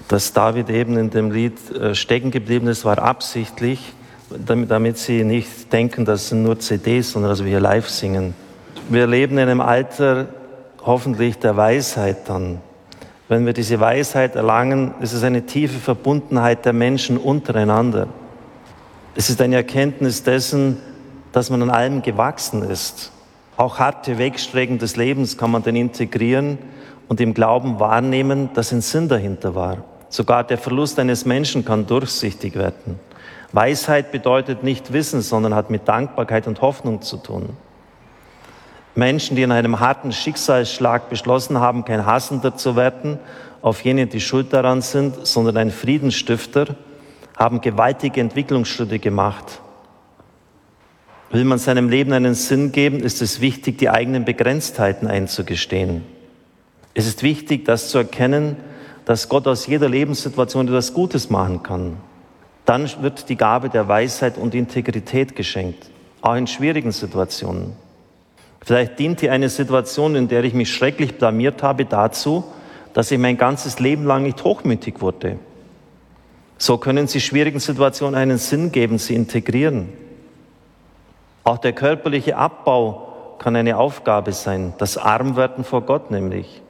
Dass David eben in dem Lied stecken geblieben ist, war absichtlich, damit Sie nicht denken, das sind nur CDs, sondern dass wir hier live singen. Wir leben in einem Alter hoffentlich der Weisheit dann. Wenn wir diese Weisheit erlangen, ist es eine tiefe Verbundenheit der Menschen untereinander. Es ist eine Erkenntnis dessen, dass man an allem gewachsen ist. Auch harte Wegstrecken des Lebens kann man dann integrieren und im Glauben wahrnehmen, dass ein Sinn dahinter war. Sogar der Verlust eines Menschen kann durchsichtig werden. Weisheit bedeutet nicht Wissen, sondern hat mit Dankbarkeit und Hoffnung zu tun. Menschen, die in einem harten Schicksalsschlag beschlossen haben, kein Hassender zu werden, auf jene, die schuld daran sind, sondern ein Friedensstifter, haben gewaltige Entwicklungsschritte gemacht. Will man seinem Leben einen Sinn geben, ist es wichtig, die eigenen Begrenztheiten einzugestehen. Es ist wichtig, das zu erkennen, dass Gott aus jeder Lebenssituation etwas Gutes machen kann. Dann wird die Gabe der Weisheit und Integrität geschenkt, auch in schwierigen Situationen. Vielleicht dient dir eine Situation, in der ich mich schrecklich blamiert habe, dazu, dass ich mein ganzes Leben lang nicht hochmütig wurde. So können Sie schwierigen Situationen einen Sinn geben, sie integrieren. Auch der körperliche Abbau kann eine Aufgabe sein, das Armwerden vor Gott nämlich.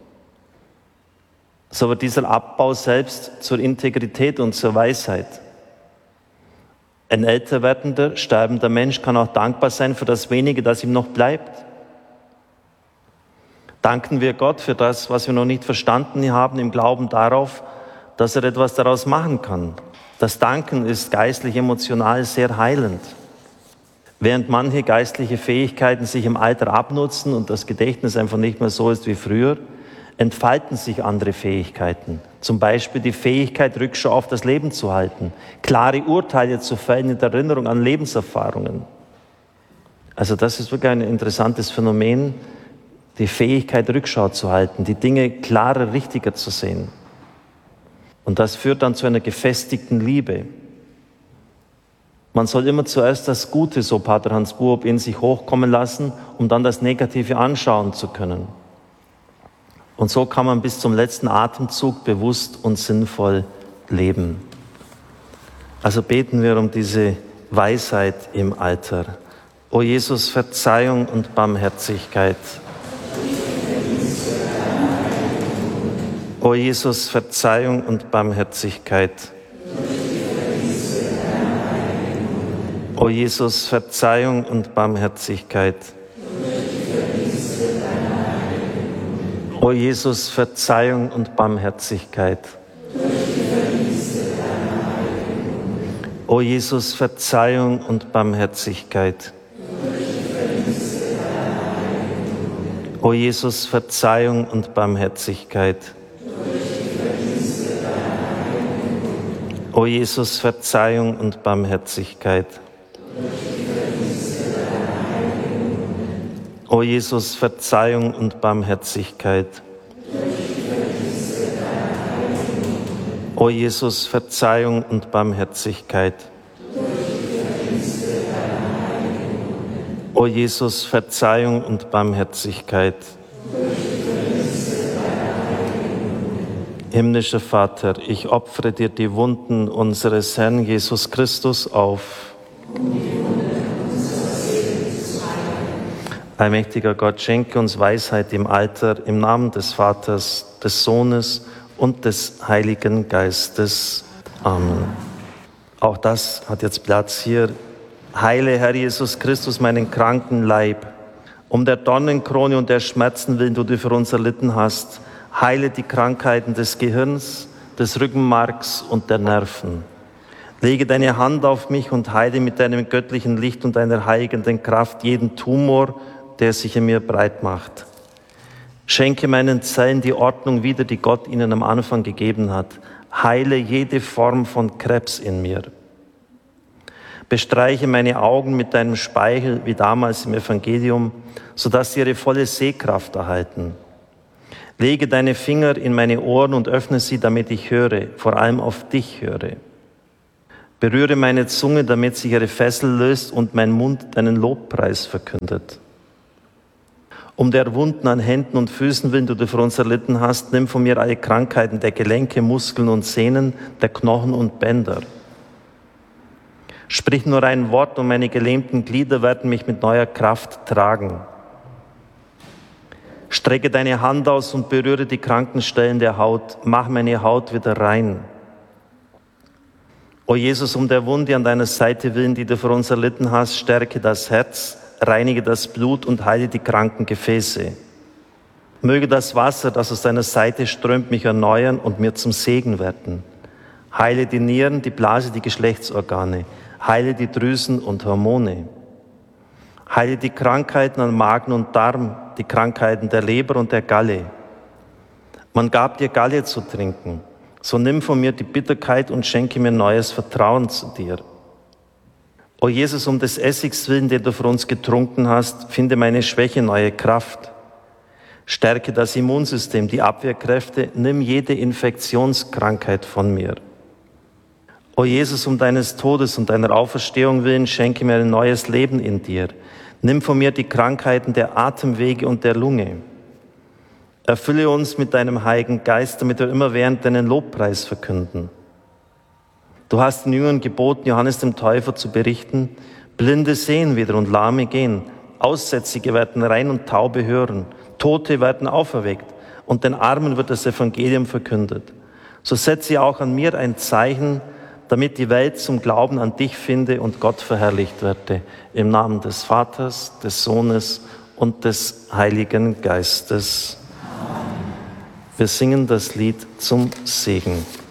So wird dieser Abbau selbst zur Integrität und zur Weisheit. Ein älter werdender, sterbender Mensch kann auch dankbar sein für das Wenige, das ihm noch bleibt. Danken wir Gott für das, was wir noch nicht verstanden haben, im Glauben darauf, dass er etwas daraus machen kann. Das Danken ist geistlich, emotional sehr heilend. Während manche geistliche Fähigkeiten sich im Alter abnutzen und das Gedächtnis einfach nicht mehr so ist wie früher, entfalten sich andere Fähigkeiten. Zum Beispiel die Fähigkeit, Rückschau auf das Leben zu halten, klare Urteile zu fällen in der Erinnerung an Lebenserfahrungen. Also das ist wirklich ein interessantes Phänomen, die Fähigkeit, Rückschau zu halten, die Dinge klarer, richtiger zu sehen. Und das führt dann zu einer gefestigten Liebe. Man soll immer zuerst das Gute, so Pater Hans Buob, in sich hochkommen lassen, um dann das Negative anschauen zu können. Und so kann man bis zum letzten Atemzug bewusst und sinnvoll leben. Also beten wir um diese Weisheit im Alter. O Jesus, Verzeihung und Barmherzigkeit. O Jesus, Verzeihung und Barmherzigkeit. O Jesus, Verzeihung und Barmherzigkeit. O Jesus, Verzeihung und Barmherzigkeit. O Jesus, Verzeihung und Barmherzigkeit. O Jesus, Verzeihung und Barmherzigkeit. O Jesus, Verzeihung und Barmherzigkeit. O Jesus, Verzeihung und Barmherzigkeit. O Jesus, Verzeihung und Barmherzigkeit. O Jesus, Verzeihung und Barmherzigkeit. Himmlischer Vater, ich opfere dir die Wunden unseres Herrn Jesus Christus auf. Allmächtiger Gott, schenke uns Weisheit im Alter, im Namen des Vaters, des Sohnes und des Heiligen Geistes. Amen. Auch das hat jetzt Platz hier. Heile, Herr Jesus Christus, meinen kranken Leib. Um der Dornenkrone und der Schmerzen willen, die du für uns erlitten hast, heile die Krankheiten des Gehirns, des Rückenmarks und der Nerven. Lege deine Hand auf mich und heile mit deinem göttlichen Licht und deiner heilenden Kraft jeden Tumor, der sich in mir breit macht. Schenke meinen Zellen die Ordnung wieder, die Gott ihnen am Anfang gegeben hat. Heile jede Form von Krebs in mir. Bestreiche meine Augen mit deinem Speichel, wie damals im Evangelium, sodass sie ihre volle Sehkraft erhalten. Lege deine Finger in meine Ohren und öffne sie, damit ich höre, vor allem auf dich höre. Berühre meine Zunge, damit sich ihre Fessel löst und mein Mund deinen Lobpreis verkündet. Um der Wunden an Händen und Füßen willen, die du für uns erlitten hast, nimm von mir alle Krankheiten der Gelenke, Muskeln und Sehnen, der Knochen und Bänder. Sprich nur ein Wort und meine gelähmten Glieder werden mich mit neuer Kraft tragen. Strecke deine Hand aus und berühre die kranken Stellen der Haut. Mach meine Haut wieder rein. O Jesus, um der Wunde an deiner Seite willen, die du für uns erlitten hast, stärke das Herz, reinige das Blut und heile die kranken Gefäße. Möge das Wasser, das aus deiner Seite strömt, mich erneuern und mir zum Segen werden. Heile die Nieren, die Blase, die Geschlechtsorgane. Heile die Drüsen und Hormone. Heile die Krankheiten an Magen und Darm, die Krankheiten der Leber und der Galle. Man gab dir Galle zu trinken. So nimm von mir die Bitterkeit und schenke mir neues Vertrauen zu dir. O Jesus, um des Essigs willen, den du für uns getrunken hast, finde meine Schwäche neue Kraft. Stärke das Immunsystem, die Abwehrkräfte, nimm jede Infektionskrankheit von mir. O Jesus, um deines Todes und deiner Auferstehung willen, schenke mir ein neues Leben in dir. Nimm von mir die Krankheiten der Atemwege und der Lunge. Erfülle uns mit deinem Heiligen Geist, damit wir immerwährend deinen Lobpreis verkünden. Du hast den Jüngern geboten, Johannes dem Täufer zu berichten, Blinde sehen wieder und Lahme gehen, Aussätzige werden rein und Taube hören, Tote werden auferweckt und den Armen wird das Evangelium verkündet. So setze auch an mir ein Zeichen, damit die Welt zum Glauben an dich finde und Gott verherrlicht werde. Im Namen des Vaters, des Sohnes und des Heiligen Geistes. Wir singen das Lied zum Segen.